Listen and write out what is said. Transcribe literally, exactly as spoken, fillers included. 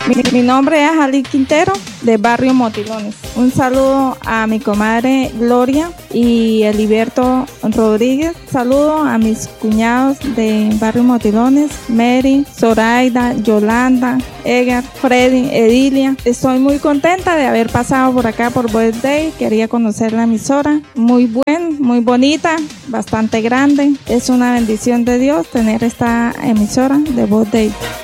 Mi, mi nombre es Ali Quintero, de Barrio Motilones. Un saludo a mi comadre Gloria y Eliberto Rodríguez. Saludo a mis cuñados de Barrio Motilones, Mary, Zoraida, Yolanda, Edgar, Freddy, Edilia. Estoy muy contenta de haber pasado por acá por Voice Day. Quería conocer la emisora. Muy buena, muy bonita, bastante grande. Es una bendición de Dios tener esta emisora de Voice Day.